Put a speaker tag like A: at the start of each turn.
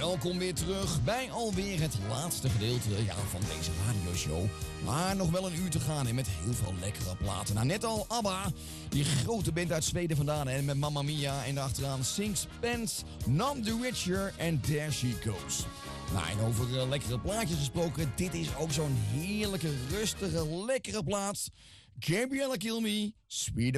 A: welkom weer terug bij alweer het laatste gedeelte van deze radioshow. Maar nog wel een uur te gaan en met heel veel lekkere platen. Nou, net al ABBA, die grote band uit Zweden vandaan. En met Mamma Mia en daarachteraan Sixpence, None the Richer en There She Goes. Nou, en over lekkere plaatjes gesproken, dit is ook zo'n heerlijke, rustige, lekkere plaat. Gabriella Cilmi, Sweet